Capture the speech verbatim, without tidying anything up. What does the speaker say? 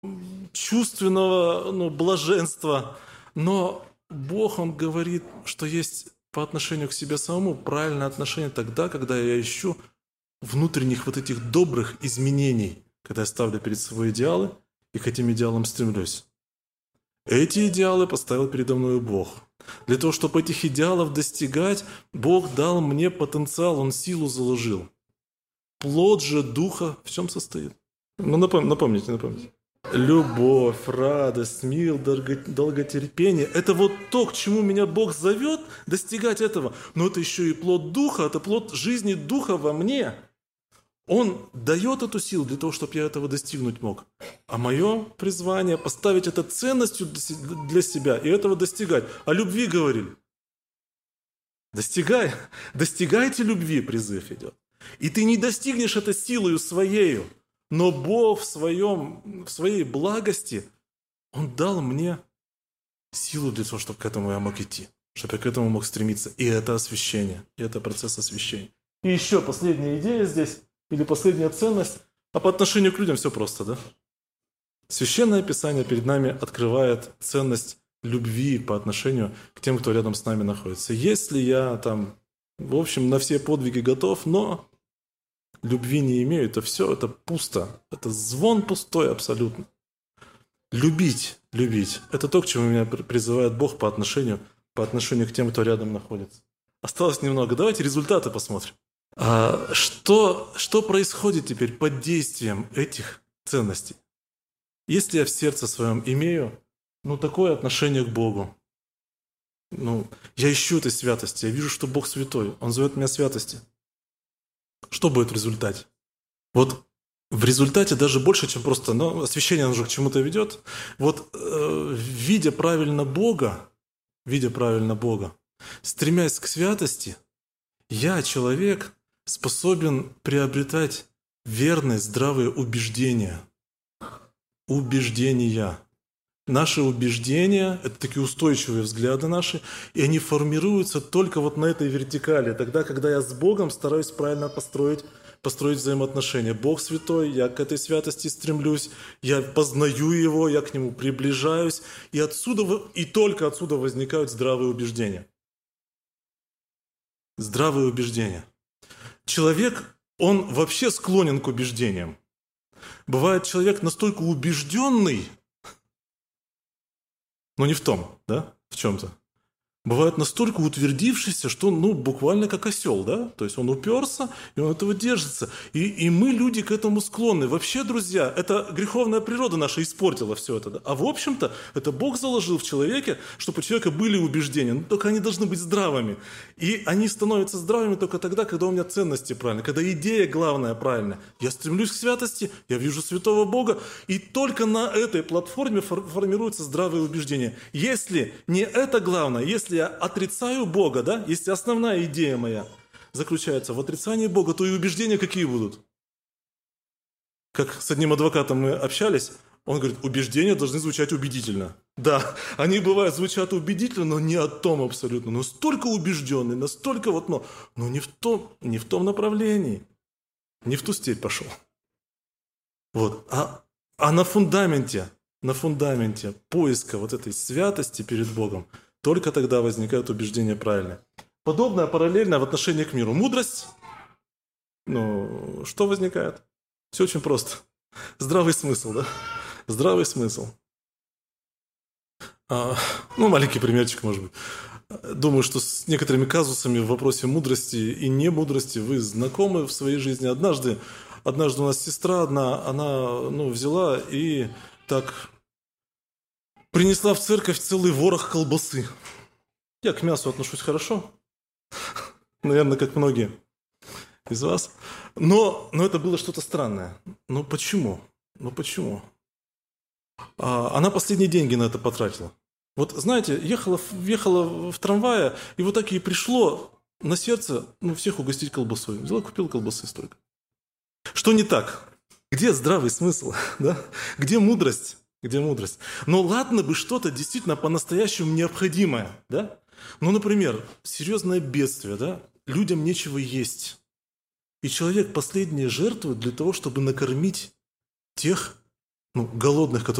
чувственного, ну, блаженства. Но Бог, Он говорит, что есть по отношению к себе самому правильное отношение тогда, когда я ищу внутренних вот этих добрых изменений, когда я ставлю перед собой идеалы и к этим идеалам стремлюсь. Эти идеалы поставил передо мной Бог. Для того, чтобы этих идеалов достигать, Бог дал мне потенциал, Он силу заложил. Плод же Духа в чем состоит? Ну, напом- напомните, напомните. Любовь, радость, мир, долго- долготерпение. Это вот то, к чему меня Бог зовет, достигать этого. Но это еще и плод Духа, это плод жизни Духа во мне. Он дает эту силу для того, чтобы я этого достигнуть мог. А мое призвание – поставить это ценностью для себя и этого достигать. О любви говорили. Достигай, достигайте любви, призыв идет. И ты не достигнешь это силою своею, но Бог в, своем, в своей благости, Он дал мне силу для того, чтобы к этому я мог идти, чтобы я к этому мог стремиться. И это освящение, и это процесс освящения. И еще последняя идея здесь, или последняя ценность, а по отношению к людям все просто, да? Священное Писание перед нами открывает ценность любви по отношению к тем, кто рядом с нами находится. Если я там, в общем, на все подвиги готов, но любви не имею, то все это пусто. Это звон пустой абсолютно. Любить, любить. Это то, к чему меня призывает Бог по отношению, по отношению к тем, кто рядом находится. Осталось немного. Давайте результаты посмотрим. А что, что происходит теперь под действием этих ценностей? Если я в сердце своем имею, ну, такое отношение к Богу, ну, я ищу этой святости, я вижу, что Бог святой, Он зовет меня святости. Что будет в результате? Вот в результате даже больше, чем просто, ну, освящение оно же к чему-то ведет. Вот э, видя правильно Бога, видя правильно Бога, стремясь к святости, я, человек, способен приобретать верные, здравые убеждения. Убеждения. Наши убеждения – это такие устойчивые взгляды наши, и они формируются только вот на этой вертикали, тогда, когда я с Богом стараюсь правильно построить, построить взаимоотношения. Бог святой, я к этой святости стремлюсь, я познаю Его, я к Нему приближаюсь, и отсюда, и только отсюда возникают здравые убеждения. Здравые убеждения. Человек, он вообще склонен к убеждениям. Бывает человек настолько убежденный, но не в том, да, в чем-то. Бывает настолько утвердившийся, что он, ну, буквально как осел, да? То есть он уперся, и он этого держится. И, и мы, люди, к этому склонны. Вообще, друзья, это греховная природа наша испортила все это. Да? А в общем-то, это Бог заложил в человеке, чтобы у человека были убеждения, но только они должны быть здравыми. И они становятся здравыми только тогда, когда у меня ценности правильные, когда идея главная правильная. Я стремлюсь к святости, я вижу святого Бога, и только на этой платформе формируются здравые убеждения. Если не это главное, если я отрицаю Бога, да, если основная идея моя заключается в отрицании Бога, то и убеждения какие будут? Как с одним адвокатом мы общались, он говорит, убеждения должны звучать убедительно. Да, они бывают, звучат убедительно, но не о том абсолютно. Настолько убежденный, настолько вот, но, но не в том, не в том направлении. Не в ту степь пошел. Вот, а, а на фундаменте, на фундаменте поиска вот этой святости перед Богом, только тогда возникают убеждения правильные. Подобное параллельно в отношении к миру. Мудрость, ну, что возникает? Все очень просто. Здравый смысл, да? Здравый смысл. А, ну, маленький примерчик, может быть. Думаю, что с некоторыми казусами в вопросе мудрости и немудрости вы знакомы в своей жизни. Однажды, однажды у нас сестра одна, она, ну, взяла и так принесла в церковь целый ворох колбасы. Я к мясу отношусь хорошо. Наверное, как многие из вас. Но, но это было что-то странное. Ну почему? Ну почему? А, она последние деньги на это потратила. Вот знаете, ехала, ехала в трамвае, и вот так ей пришло на сердце, ну, всех угостить колбасой. Взяла, купила колбасы столько. Что не так? Где здравый смысл? Да? Где мудрость? Где мудрость? Ну ладно бы что-то действительно по-настоящему необходимое, да? Ну, например, серьезное бедствие, да? Людям нечего есть. И человек последнее жертвует для того, чтобы накормить тех, ну, голодных,